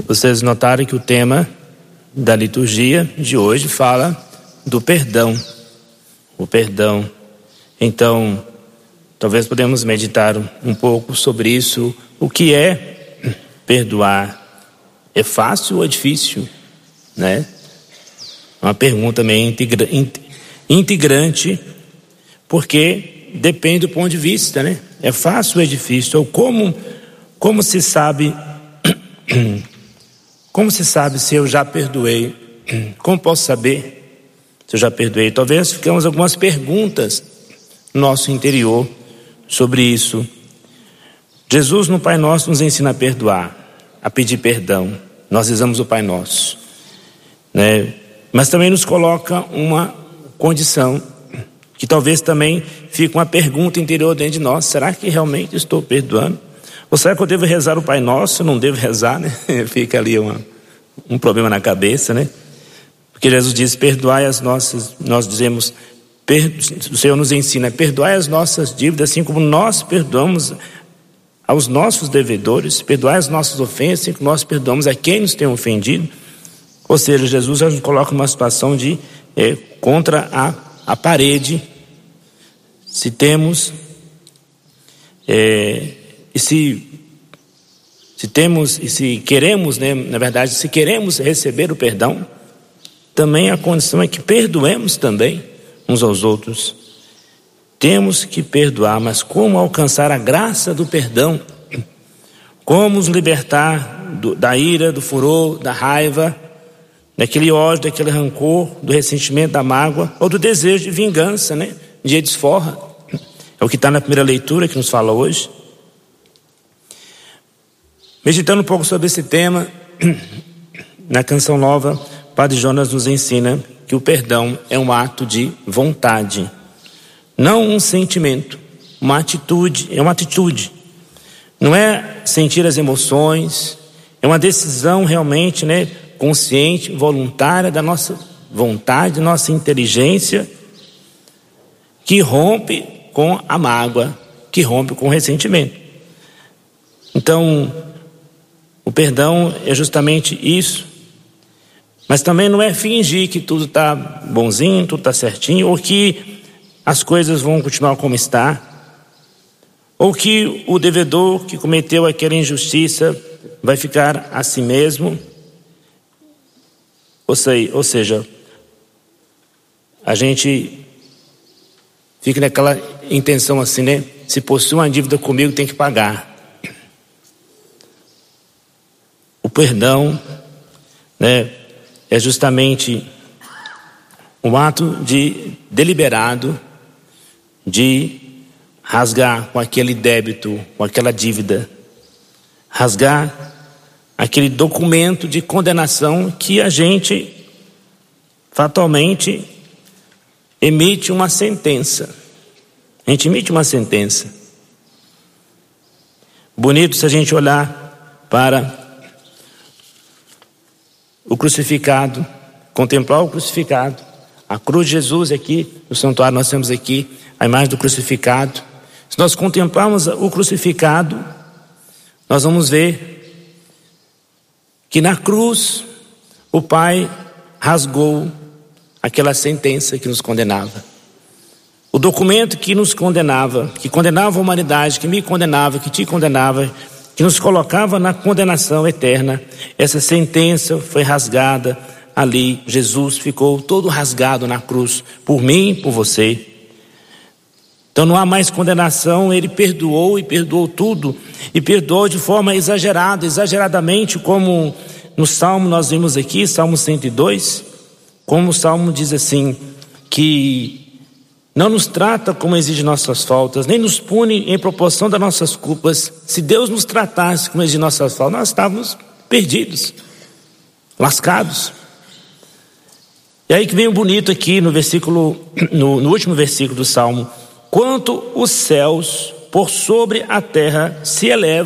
Vocês notaram que o tema da liturgia de hoje fala do perdão. O perdão. Então, talvez podemos meditar um pouco sobre isso. O que é perdoar? É fácil ou é difícil? Né? Uma pergunta meio integrante, porque depende do ponto de vista, né? É fácil ou é difícil? Ou como se sabe se eu já perdoei? Como posso saber se eu já perdoei? Talvez ficamos algumas perguntas no nosso interior sobre isso. Jesus no Pai Nosso nos ensina a perdoar, a pedir perdão. Nós rezamos o Pai Nosso, né? Mas também nos coloca uma condição que talvez também fique uma pergunta interior dentro de nós: será que realmente estou perdoando? Ou será que eu devo rezar o Pai Nosso? Não devo rezar, né? Fica ali um problema na cabeça, né? Porque Jesus diz: perdoai as nossas, nós dizemos, o Senhor nos ensina: perdoai as nossas dívidas, assim como nós perdoamos aos nossos devedores, perdoai as nossas ofensas, assim como nós perdoamos a quem nos tem ofendido. Ou seja, Jesus já nos coloca numa situação de contra a parede. Se temos se queremos, né, na verdade, se queremos receber o perdão, também a condição é que perdoemos também uns aos outros. Temos que perdoar, mas como alcançar a graça do perdão? Como nos libertar da ira, do furor, da raiva, daquele ódio, daquele rancor, do ressentimento, da mágoa, ou do desejo de vingança, né? De desforra. É o que está na primeira leitura que nos fala hoje. Meditando um pouco sobre esse tema, na Canção Nova, Padre Jonas nos ensina que o perdão é um ato de vontade, não um sentimento, uma atitude, é uma atitude. Não é sentir as emoções, é uma decisão realmente, né, consciente, voluntária da nossa vontade, nossa inteligência, que rompe com a mágoa, que rompe com o ressentimento. Então, o perdão é justamente isso. Mas também não é fingir que tudo está bonzinho, tudo está certinho, ou que as coisas vão continuar como está, ou que o devedor que cometeu aquela injustiça vai ficar a si mesmo. Ou seja, a gente fica naquela intenção assim, né? Se possui uma dívida comigo, tem que pagar. O perdão, né, é justamente um ato deliberado de rasgar com aquele débito, com aquela dívida, rasgar aquele documento de condenação que a gente fatalmente emite uma sentença. A gente emite uma sentença. Bonito se a gente olhar para o crucificado, contemplar o crucificado, a cruz de Jesus aqui, no santuário nós temos aqui a imagem do crucificado. Se nós contemplarmos o crucificado, nós vamos ver que na cruz o Pai rasgou aquela sentença que nos condenava. O documento que nos condenava, que condenava a humanidade, que me condenava, que te condenava, que nos colocava na condenação eterna, essa sentença foi rasgada ali. Jesus ficou todo rasgado na cruz, por mim e por você. Então não há mais condenação. Ele perdoou, e perdoou tudo, e perdoou de forma exagerada, exageradamente, como no Salmo nós vimos aqui, Salmo 102, como o Salmo diz assim, que não nos trata como exige nossas faltas, nem nos pune em proporção das nossas culpas. Se Deus nos tratasse como exige nossas faltas, nós estávamos perdidos, lascados. E aí que vem o bonito aqui no versículo, no último versículo do Salmo: quanto os céus por sobre a terra se elevam